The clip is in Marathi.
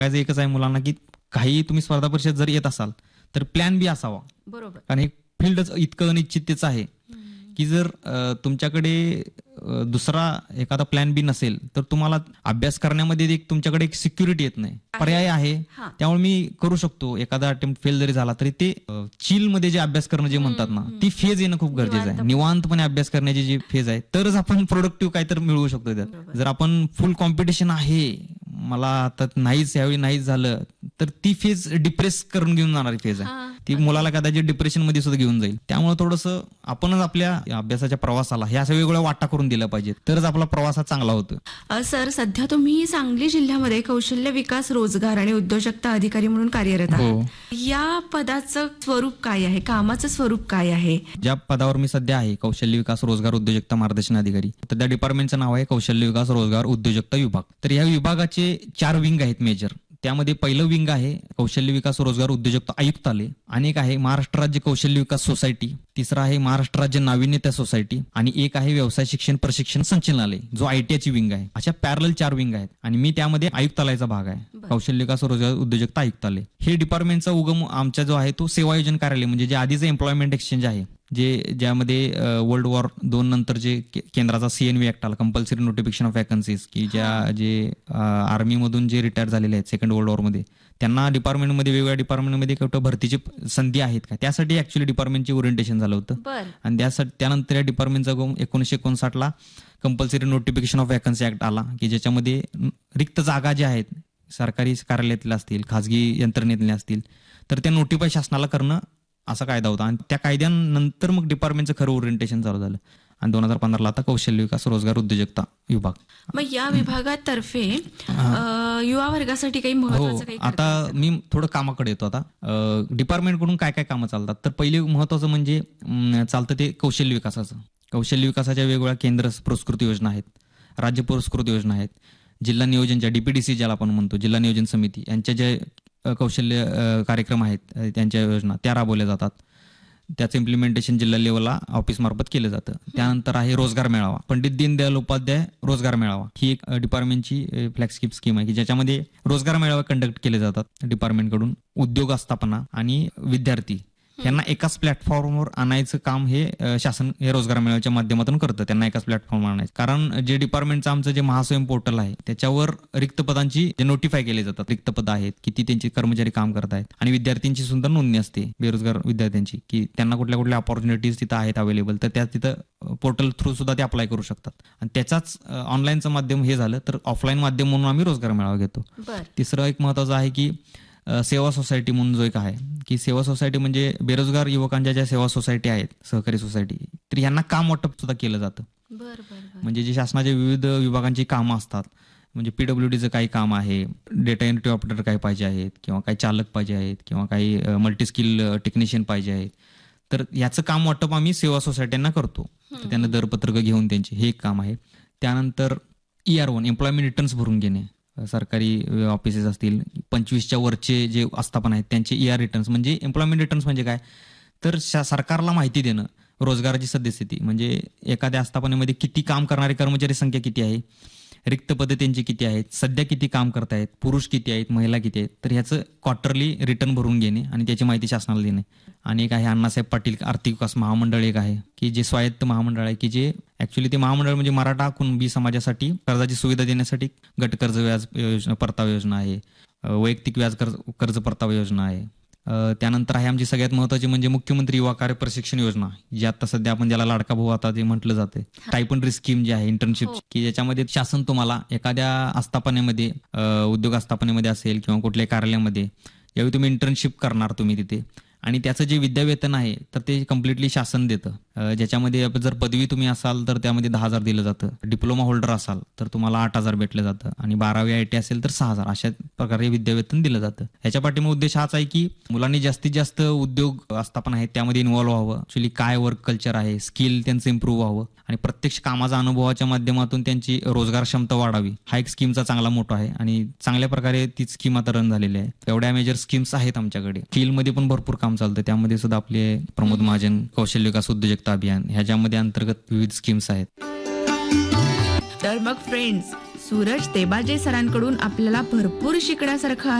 काय एकच आहे मुलांना की काही तुम्ही स्पर्धा परीक्षेत जर येत असाल तर प्लॅन बी असावा. बरोबर. कारण हे फील्डच इतकं अनिश्चिततेचं आहे की जर तुमच्याकडे दुसरा एखादा प्लॅन बी नसेल तर तुम्हाला अभ्यास करण्यामध्ये एक तुमच्याकडे एक सिक्युरिटी येत नाही. पर्याय आहे त्यामुळे मी करू शकतो. एखादा अटेम्प्ट फेल जरी झाला तरी ते चिल मध्ये जे अभ्यास करणं जे म्हणतात ना ती फेज येणं खूप गरजेचं आहे. निवांतपणे अभ्यास करण्याची जी फेज आहे तरच आपण प्रोडक्टिव्ह काहीतरी मिळवू शकतो त्यात. जर आपण फुल कॉम्पिटिशन आहे मला आता नाहीच यावेळी नाहीच झालं तर ती फेज डिप्रेस करून घेऊन जाणारी फेज आहे. ती मुलाला कदाचित डिप्रेशन मध्ये सुद्धा घेऊन जाईल. त्यामुळे थोडंसं आपणच आपल्या अभ्यासाच्या प्रवासाला ह्या सगळ्या वेगवेगळ्या वाटा करून दिल्या पाहिजेत तरच आपला प्रवास हा चांगला होतो. सर, सध्या तुम्ही सांगली जिल्ह्यामध्ये कौशल्य विकास रोजगार आणि उद्योजकता अधिकारी म्हणून कार्यरत आहात. या पदाचं स्वरूप काय आहे, कामाचं स्वरूप काय आहे? ज्या पदावर मी सध्या आहे कौशल्य विकास रोजगार उद्योजकता मार्गदर्शन अधिकारी, तर त्या डिपार्टमेंटचं नाव आहे कौशल्य विकास रोजगार उद्योजकता विभाग. तर या विभागाचे 4 विंग आहेत मेजर. त्यामध्ये पहिलं विंग आहे कौशल्य विकास रोजगार उद्योजकता आयुक्तालय, आणि एक आहे महाराष्ट्र राज्य कौशल्य विकास सोसायटी, तिसरा आहे महाराष्ट्र राज्य नाविन्यता सोसायटी, आणि एक आहे व्यवसाय शिक्षण प्रशिक्षण संचालनालय जो आयटीआयची विंग आहे. अशा पॅरल 4 विंग आहेत आणि मी त्यामध्ये आयुक्तालयाचा भाग आहे, कौशल्य विकास रोजगार उद्योजकता आयुक्तालय. हे डिपार्टमेंटचा उगम आमचा जो आहे तो सेवा योजन कार्यालय म्हणजे जे आधीचं एम्प्लॉयमेंट एक्सचेंज आहे ज्यामध्ये वर्ल्ड वॉर 2 नंतर जे केंद्राचा CNV ऍक्ट आला, कंपल्सरी नोटिफिकेशन ऑफ वॅकन्सीज, की जे आर्मी मधून जे रिटायर झालेले आहेत सेकंड वर्ल्ड वॉर मध्ये त्यांना डिपार्टमेंटमध्ये वेगवेगळ्या डिपार्टमेंटमध्ये कुठं भरतीची संधी आहेत का त्यासाठी ऍक्च्युअली डिपार्टमेंटची ओरिएंटेशन झालं होतं. आणि त्यानंतर या डिपार्टमेंटचा 1959 compulsory notification of vacancy act आला की ज्याच्यामध्ये रिक्त जागा ज्या आहेत सरकारी कार्यालयातल्या असतील खाजगी यंत्रणेतल्या असतील तर त्या नोटिफाय शासनाला करणं असा कायदा होता. आणि त्या कायद्यानंतर मग डिपार्टमेंटचं खरं ओरिएंटेशन चालू झालं आणि 2015 आता कौशल्य विकास रोजगार उद्योजकता विभाग. मग या विभागातर्फे युवा वर्गासाठी काही महत्त्वाचं काही आता मी थोडं कामाकडे येतो. आता डिपार्टमेंटकडून काय काय कामं चालतात तर पहिले महत्वाचं म्हणजे चालतं ते कौशल्य विकासाचं. कौशल्य विकासाच्या वेगवेगळ्या केंद्र पुरस्कृत योजना आहेत, राज्य पुरस्कृत योजना आहेत, जिल्हा नियोजनच्या DPDC ज्याला आपण म्हणतो जिल्हा नियोजन समिती यांच्या जे कौशल्य कार्यक्रम आहेत त्यांच्या योजना त्या राबवल्या जातात. त्याचं इम्प्लिमेंटेशन जिल्हा लेवलला ऑफिस मार्फत केलं जातं. त्यानंतर आहे रोजगार मेळावा, पंडित दीनदयाल उपाध्याय रोजगार मेळावा. ही एक डिपार्टमेंटची फ्लॅगशिप स्कीम आहे की ज्याच्यामध्ये रोजगार मेळावे कंडक्ट केले जातात डिपार्टमेंटकडून. उद्योग आस्थापना आणि विद्यार्थी यांना एकाच प्लॅटफॉर्मवर आणायचं काम हे शासन हे रोजगार मेळाव्याच्या माध्यमातून करतं. त्यांना एकाच प्लॅटफॉर्मवर आणायचं, कारण जे डिपार्टमेंटचं आमचं जे महास्वयं पोर्टल आहे त्याच्यावर रिक्त पदांची जे नोटिफाय केले जातात, रिक्त पद आहेत किती त्यांचे कर्मचारी काम करत आहेत, आणि विद्यार्थ्यांची सुद्धा नोंदणी असते बेरोजगार विद्यार्थ्यांची की त्यांना कुठल्या कुठल्या अपॉर्च्युनिटीज तिथं आहेत अवेलेबल, तर त्या तिथं पोर्टल थ्रू सुद्धा ते अप्लाय करू शकतात. आणि त्याचाच ऑनलाईनचं माध्यम हे झालं तर ऑफलाईन माध्यम म्हणून आम्ही रोजगार मेळावा घेतो. तिसरं एक महत्वाचं आहे की सेवा सोसायटी म्हणून जो एक आहे की सेवा सोसायटी म्हणजे बेरोजगार युवकांच्या ज्या सेवा सोसायटी आहेत सहकारी सोसायटी, तर यांना काम वाटप सुद्धा केलं जातं. म्हणजे जे शासनाच्या विविध विभागांची कामं असतात, म्हणजे PWDचं काही काम आहे, डेटा एंट्री ऑपरेटर काही पाहिजे आहेत किंवा काही चालक पाहिजे आहेत किंवा काही मल्टी स्किल टेक्निशियन पाहिजे आहेत, तर याचं काम वाटप आम्ही सेवा सोसायट्यांना करतो. त्यांना दरपत्रकं घेऊन त्यांचे हे एक काम आहे. त्यानंतर ER1 एम्प्लॉयमेंट रिटर्न्स भरून घेणे, सरकारी ऑफिसेस असतील 25च्या वरचे जे आस्थापन आहेत त्यांचे ER रिटर्न्स. म्हणजे एम्प्लॉयमेंट रिटर्न्स म्हणजे काय तर सरकारला माहिती देणं रोजगाराची सद्यस्थिती, म्हणजे एखाद्या आस्थापनेमध्ये किती काम करणारे कर्मचारी संख्या किती आहे, रिक्त पदे त्यांची किती आहेत, सध्या किती काम करतायत, पुरुष किती आहेत, महिला किती आहेत, तर ह्याचं क्वार्टरली रिटर्न भरून घेणे आणि त्याची माहिती शासनाला देणे. आणि एक आहे अण्णासाहेब पाटील आर्थिक विकास महामंडळ एक आहे की जे स्वायत्त महामंडळ आहे की जे ऍक्च्युली ते महामंडळ म्हणजे मराठा कुणबी समाजासाठी कर्जाची सुविधा देण्यासाठी गट कर्ज व्याज योजना परतावा योजना आहे, वैयक्तिक व्याज कर्ज परतावा योजना आहे. त्यानंतर आहे आमची सगळ्यात महत्वाची म्हणजे मुख्यमंत्री युवा कार्य प्रशिक्षण योजना, जी आता सध्या आपण ज्याला लाडका भाऊ आता जे म्हटलं जाते, टायपंड्री स्कीम जी आहे इंटर्नशिप, की ज्याच्यामध्ये शासन तुम्हाला एखाद्या आस्थापनेमध्ये उद्योग आस्थापनेमध्ये असेल किंवा कुठल्याही कार्यालयामध्ये यावेळी तुम्ही इंटर्नशिप करणार तुम्ही तिथे, आणि त्याचं जे विद्यावेतन आहे तर ते कम्प्लिटली शासन देतं. ज्याच्यामध्ये जर पदवी तुम्ही असाल तर त्यामध्ये 10,000 दिलं जातं, डिप्लोमा होल्डर असाल तर तुम्हाला 8,000 भेटलं जातं, आणि 12वी IIT असेल तर 6,000. अशा प्रकारे विद्यावेतन दिलं जातं. ह्याच्या पाठीमागे उद्देश हाच आहे की मुलांनी जास्तीत जास्त उद्योग आस्थापन आहेत त्यामध्ये इन्व्हॉल्व्ह व्हावं, ऍक्च्युली काय वर्क कल्चर आहे, स्किल त्यांचं इम्प्रूव्ह व्हावं, आणि प्रत्यक्ष कामाचा अनुभवाच्या माध्यमातून त्यांची रोजगार क्षमता वाढावी. हा एक स्कीमचा चांगला मोठा आहे आणि चांगल्या प्रकारे ती स्कीम आता रन झालेली आहे. एवढ्या मेजर स्कीम्स आहेत आमच्याकडे. स्किलमध्ये पण भरपूर काम चालतं, त्यामध्ये सुद्धा आपले प्रमोद महाजन कौशल्य विकास उद्योजकता अभियान ह्याच्यामध्ये अंतर्गत विविध स्कीम्स आहेत. तर मग फ्रेंड्स, सूरज तेबाजे सरांकडून आपल्याला भरपूर शिकण्यासारखं आहे.